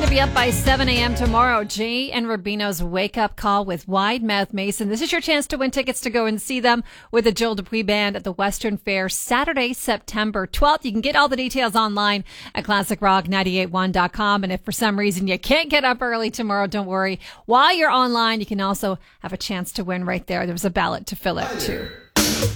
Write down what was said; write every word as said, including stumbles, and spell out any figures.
to be up by seven a.m. tomorrow. Jay and Rubino's Wake Up Call with Wide Mouth Mason. This is your chance to win tickets to go and see them with the Joel Dupuis Band at the Western Fair Saturday, September twelfth. You can get all the details online at classic rock nine eight one dot com. And if for some reason you can't get up early tomorrow, don't worry. While you're online, you can also have a chance to win right there. There's a ballot to fill out too.